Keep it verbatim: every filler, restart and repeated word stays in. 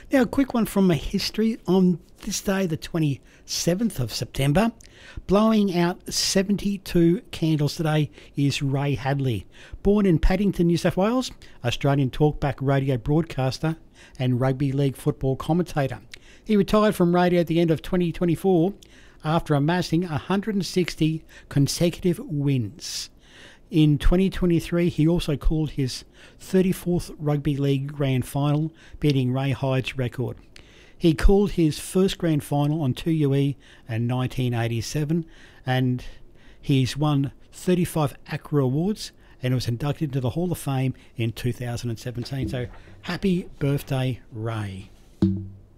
Now, a quick one from my history. On this day, the twenty-seventh of September, blowing out seventy-two candles today is Ray Hadley. Born in Paddington, New South Wales, Australian talkback radio broadcaster and rugby league football commentator. He retired from radio at the end of twenty twenty-four after amassing one hundred sixty consecutive wins. In twenty twenty-three, he also called his thirty-fourth Rugby League Grand Final, beating Ray Hyde's record. He called his first Grand Final on two U E in nineteen eighty-seven, and he's won thirty-five ACRA Awards and was inducted into the Hall of Fame in two thousand seventeen. So happy birthday, Ray.